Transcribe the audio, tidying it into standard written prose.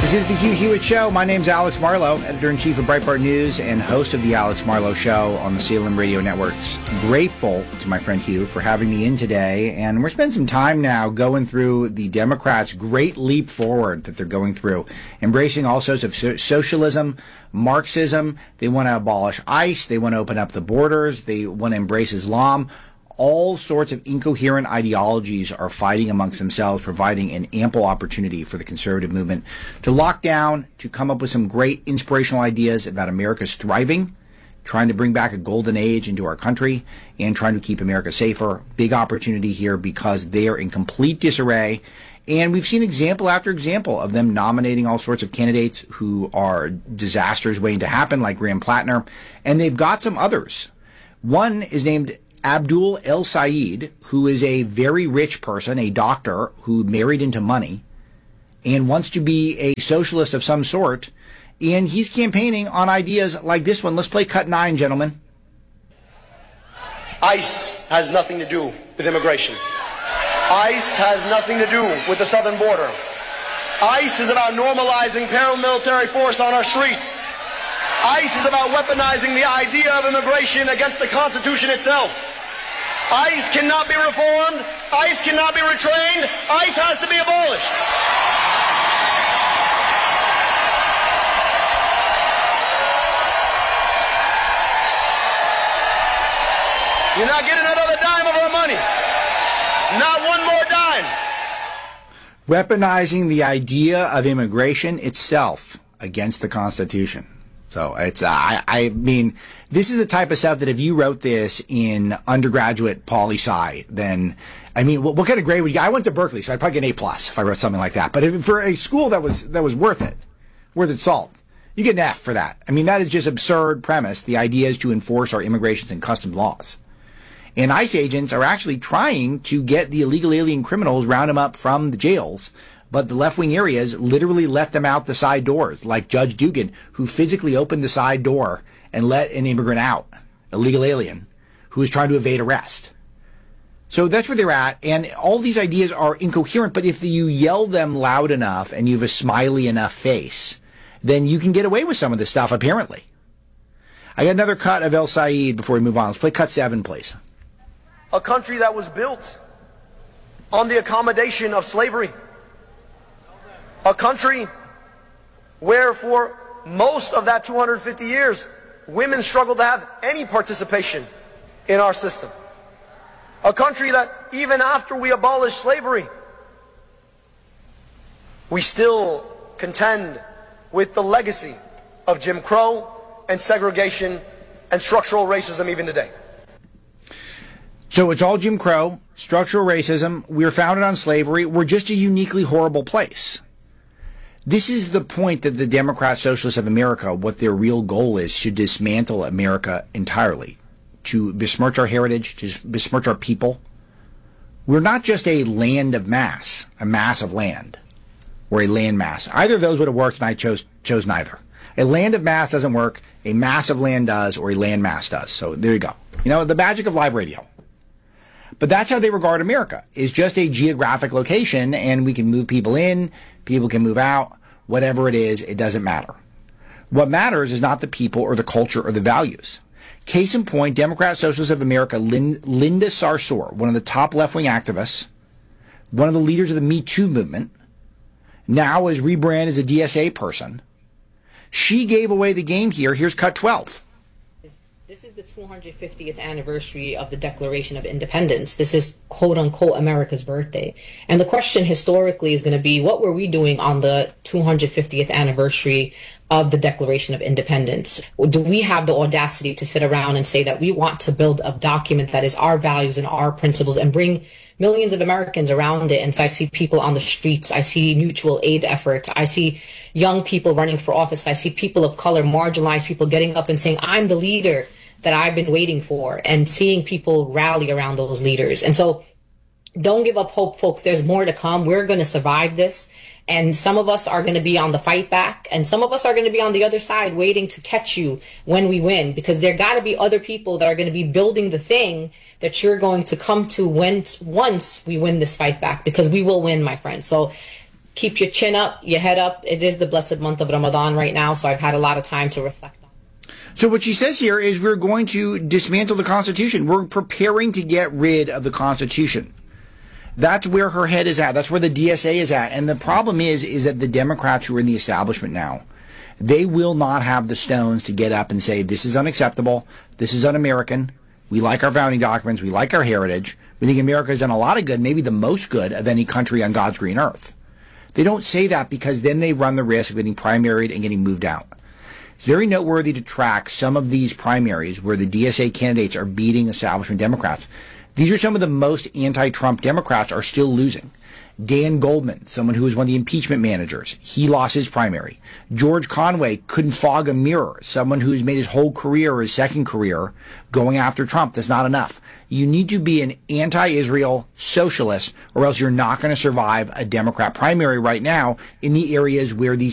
This is the Hugh Hewitt Show. My name's Alex Marlow, editor-in-chief of Breitbart News and host of the Alex Marlow Show on the Salem Radio Networks. Grateful to my friend Hugh for having me in today, and we're spending some time now going through the Democrats' great leap forward that they're going through, embracing all sorts of socialism, Marxism. They want to abolish ICE. They want to open up the borders. They want to embrace Islam. All sorts of incoherent ideologies are fighting amongst themselves, providing an ample opportunity for the conservative movement to lock down, to come up with some great inspirational ideas about America's thriving, trying to bring back a golden age into our country, and trying to keep America safer. Big opportunity here because they are in complete disarray. And we've seen example after example of them nominating all sorts of candidates who are disasters waiting to happen, like Graham Plattner. And they've got some others. One is named Abdul El Sayed, who is a very rich person, a doctor who married into money and wants to be a socialist of some sort. And he's campaigning on ideas like this one. Let's play cut 9, gentlemen. ICE has nothing to do with immigration. ICE has nothing to do with the southern border. ICE is about normalizing paramilitary force on our streets. ICE is about weaponizing the idea of immigration against the Constitution itself. ICE cannot be reformed. ICE cannot be retrained. ICE has to be abolished. You're not getting another dime of our money. Not one more dime. Weaponizing the idea of immigration itself against the Constitution. So it's, I mean, this is the type of stuff that if you wrote this in undergraduate poli-sci, then, I mean, what kind of grade would you get? I went to Berkeley, so I'd probably get an A+ if I wrote something like that. But for a school that was worth its salt, you get an F for that. I mean, that is just absurd premise. The idea is to enforce our immigrations and customs laws. And ICE agents are actually trying to get the illegal alien criminals, round them up from the jails. But the left-wing areas literally let them out the side doors, like Judge Dugan, who physically opened the side door and let an immigrant out, a legal alien, who was trying to evade arrest. So that's where they're at, and all these ideas are incoherent, but if you yell them loud enough and you have a smiley enough face, then you can get away with some of this stuff, apparently. I got another cut of El Sayed before we move on. Let's play cut 7, please. A country that was built on the accommodation of slavery. A country where for most of that 250 years, women struggled to have any participation in our system. A country that even after we abolished slavery, we still contend with the legacy of Jim Crow and segregation and structural racism even today. So it's all Jim Crow, structural racism. We're founded on slavery. We're just a uniquely horrible place. This is the point that the Democrat Socialists of America, what their real goal is, to dismantle America entirely, to besmirch our heritage, to besmirch our people. We're not just a land of mass, a mass of land, or a land mass. Either of those would have worked, and I chose neither. A land of mass doesn't work, a mass of land does, or a land mass does. So there you go. You know, the magic of live radio. But that's how they regard America, is just a geographic location, and we can move people in, people can move out, whatever it is, it doesn't matter. What matters is not the people or the culture or the values. Case in point, Democrat Socialists of America, Linda Sarsour, one of the top left-wing activists, one of the leaders of the Me Too movement, now is rebranded as a DSA person. She gave away the game here. Here's cut 12. This is the 250th anniversary of the Declaration of Independence. This is, quote unquote, America's birthday. And the question historically is going to be, what were we doing on the 250th anniversary of the Declaration of Independence? Do we have the audacity to sit around and say that we want to build a document that is our values and our principles and bring millions of Americans around it? And so I see people on the streets. I see mutual aid efforts. I see young people running for office. I see people of color, marginalized people getting up and saying, I'm the leader that I've been waiting for, and seeing people rally around those leaders. And so don't give up hope, folks. There's more to come. We're going to survive this. And some of us are going to be on the fight back, and some of us are going to be on the other side waiting to catch you when we win, because there got to be other people that are going to be building the thing that you're going to come to once we win this fight back, because we will win, my friend. So keep your chin up, your head up. It is the blessed month of Ramadan right now, so I've had a lot of time to reflect on. So what she says here is we're going to dismantle the Constitution. We're preparing to get rid of the Constitution. That's where her head is at. That's where the DSA is at. And the problem is that the Democrats who are in the establishment now, they will not have the stones to get up and say, this is unacceptable. This is un-American. We like our founding documents. We like our heritage. We think America has done a lot of good, maybe the most good of any country on God's green earth. They don't say that because then they run the risk of getting primaried and getting moved out. It's very noteworthy to track some of these primaries where the DSA candidates are beating establishment Democrats. These are some of the most anti-Trump Democrats are still losing. Dan Goldman, someone who was one of the impeachment managers, he lost his primary. George Conway couldn't fog a mirror, someone who's made his whole career, his second career, going after Trump. That's not enough. You need to be an anti-Israel socialist, or else you're not going to survive a Democrat primary right now in the areas where these